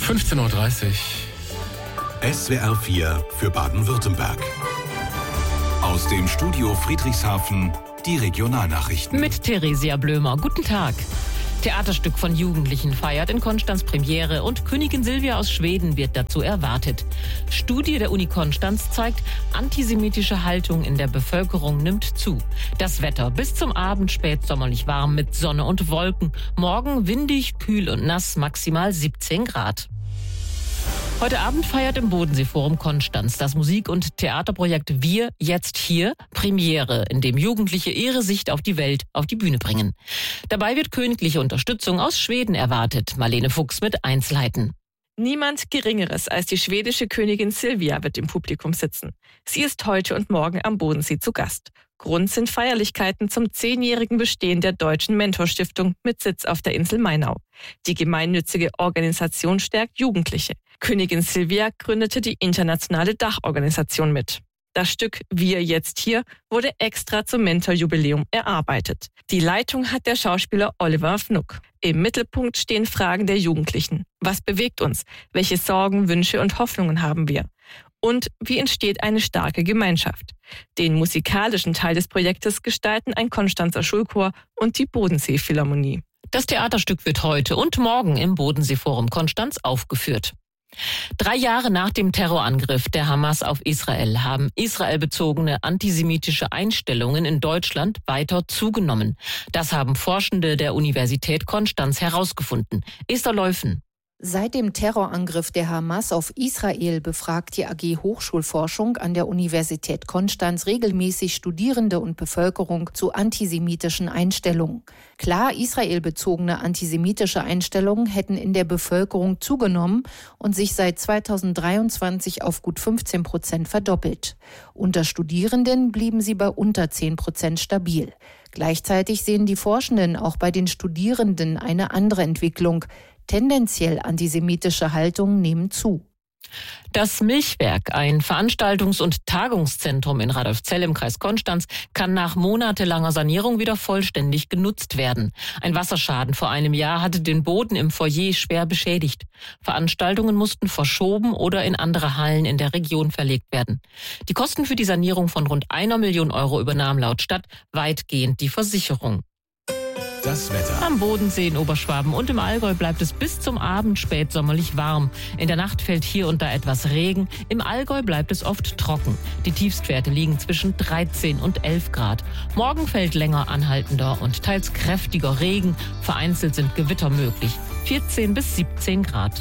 15:30 Uhr. SWR 4 für Baden-Württemberg. Aus dem Studio Friedrichshafen die Regionalnachrichten. Mit Theresia Blömer. Guten Tag. Theaterstück von Jugendlichen feiert in Konstanz Premiere und Königin Silvia aus Schweden wird dazu erwartet. Studie der Uni Konstanz zeigt, antisemitische Haltung in der Bevölkerung nimmt zu. Das Wetter bis zum Abend spätsommerlich warm mit Sonne und Wolken. Morgen windig, kühl und nass, maximal 17 Grad. Heute Abend feiert im Bodenseeforum Konstanz das Musik- und Theaterprojekt Wir jetzt hier Premiere, in dem Jugendliche ihre Sicht auf die Welt auf die Bühne bringen. Dabei wird königliche Unterstützung aus Schweden erwartet. Marlene Fuchs mit Einzelheiten. Niemand Geringeres als die schwedische Königin Silvia wird im Publikum sitzen. Sie ist heute und morgen am Bodensee zu Gast. Grund sind Feierlichkeiten zum 10-jährigen Bestehen der Deutschen Mentorstiftung mit Sitz auf der Insel Mainau. Die gemeinnützige Organisation stärkt Jugendliche. Königin Silvia gründete die internationale Dachorganisation mit. Das Stück Wir jetzt hier wurde extra zum Mentorjubiläum erarbeitet. Die Leitung hat der Schauspieler Oliver Fnuck. Im Mittelpunkt stehen Fragen der Jugendlichen. Was bewegt uns? Welche Sorgen, Wünsche und Hoffnungen haben wir? Und wie entsteht eine starke Gemeinschaft? Den musikalischen Teil des Projektes gestalten ein Konstanzer Schulchor und die Bodensee-Philharmonie. Das Theaterstück wird heute und morgen im Bodenseeforum Konstanz aufgeführt. 3 Jahre nach dem Terrorangriff der Hamas auf Israel haben israelbezogene antisemitische Einstellungen in Deutschland weiter zugenommen. Das haben Forschende der Universität Konstanz herausgefunden. Esther Leufen. Seit dem Terrorangriff der Hamas auf Israel befragt die AG Hochschulforschung an der Universität Konstanz regelmäßig Studierende und Bevölkerung zu antisemitischen Einstellungen. Klar, israelbezogene antisemitische Einstellungen hätten in der Bevölkerung zugenommen und sich seit 2023 auf gut 15% verdoppelt. Unter Studierenden blieben sie bei unter 10% stabil. Gleichzeitig sehen die Forschenden auch bei den Studierenden eine andere Entwicklung. Tendenziell antisemitische Haltungen nehmen zu. Das Milchwerk, ein Veranstaltungs- und Tagungszentrum in Radolfzell im Kreis Konstanz, kann nach monatelanger Sanierung wieder vollständig genutzt werden. Ein Wasserschaden vor einem Jahr hatte den Boden im Foyer schwer beschädigt. Veranstaltungen mussten verschoben oder in andere Hallen in der Region verlegt werden. Die Kosten für die Sanierung von rund 1 Million Euro übernahm laut Stadt weitgehend die Versicherung. Das Wetter. Am Bodensee in Oberschwaben und im Allgäu bleibt es bis zum Abend spätsommerlich warm. In der Nacht fällt hier und da etwas Regen. Im Allgäu bleibt es oft trocken. Die Tiefstwerte liegen zwischen 13 und 11 Grad. Morgen fällt länger anhaltender und teils kräftiger Regen. Vereinzelt sind Gewitter möglich. 14 bis 17 Grad.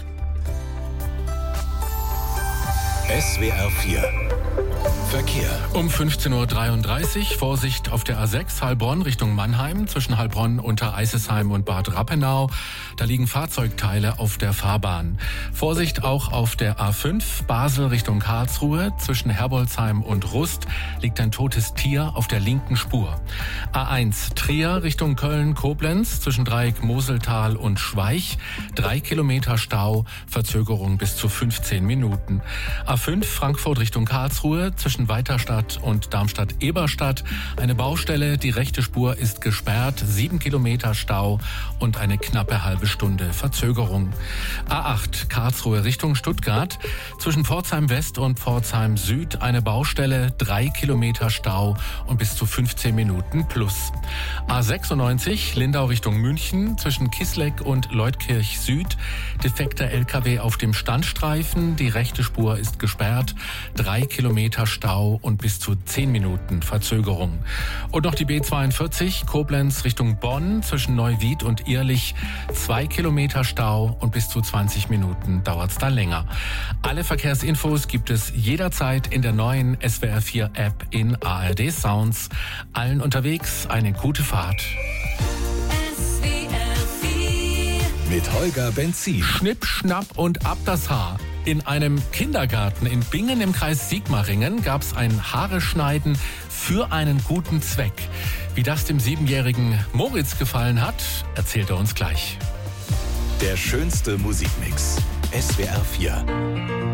SWR 4 Verkehr. Um 15:33 Uhr Vorsicht auf der A6 Heilbronn Richtung Mannheim zwischen Heilbronn, Untereisesheim und Bad Rappenau. Da liegen Fahrzeugteile auf der Fahrbahn. Vorsicht auch auf der A5 Basel Richtung Karlsruhe zwischen Herbolzheim und Rust liegt ein totes Tier auf der linken Spur. A1 Trier Richtung Köln-Koblenz zwischen Dreieck Moseltal und Schweich 3 Kilometer Stau, Verzögerung bis zu 15 Minuten. A5 Frankfurt Richtung Karlsruhe zwischen Weiterstadt und Darmstadt-Eberstadt eine Baustelle, die rechte Spur ist gesperrt, 7 Kilometer Stau und eine knappe halbe Stunde Verzögerung. A8 Karlsruhe Richtung Stuttgart zwischen Pforzheim West und Pforzheim Süd eine Baustelle, 3 Kilometer Stau und bis zu 15 Minuten plus. A96 Lindau Richtung München zwischen Kisleck und Leutkirch Süd defekter LKW auf dem Standstreifen, die rechte Spur ist gesperrt, 3 Kilometer Stau und bis zu 10 Minuten Verzögerung. Und noch die B42 Koblenz Richtung Bonn zwischen Neuwied und Irlich 2 Kilometer Stau und bis zu 20 Minuten dauert's da länger. Alle Verkehrsinfos gibt es jederzeit in der neuen SWR 4 App in ARD Sounds. Allen unterwegs eine gute Fahrt. Mit Holger Benzin. Schnipp, schnapp und ab das Haar. In einem Kindergarten in Bingen im Kreis Sigmaringen gab es ein Haareschneiden für einen guten Zweck. Wie das dem 7-jährigen Moritz gefallen hat, erzählt er uns gleich. Der schönste Musikmix. SWR 4.